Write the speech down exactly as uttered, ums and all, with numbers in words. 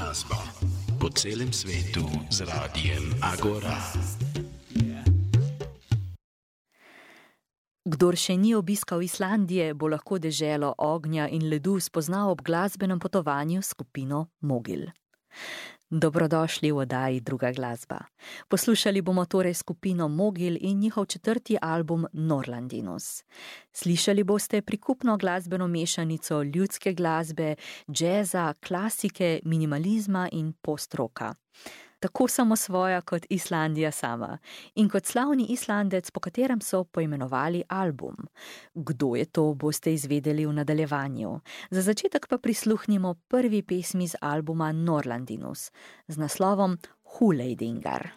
glasbo po celem svetu z radijem Agora. Kdor še ni obiskal Islandije, bo lahko deželo ognja in ledu spoznal ob glasbenem potovanju s skupino Mogil. Dobrodošli v oddaji Druga glasba. Poslušali bomo torej skupino Mogil in njihov četrti album Norlandinus. Slišali boste prikupno glasbeno mešanico ljudske glasbe, džeza, klasike, minimalizma in post-roka. Tako samosvoja kot Islandija sama in kot slavni Islandec, po katerem so poimenovali album. Kdo je to, boste izvedeli v nadaljevanju. Za začetek pa prisluhnimo prvi pesmi z albuma Norlandinus z naslovom Huleidingar.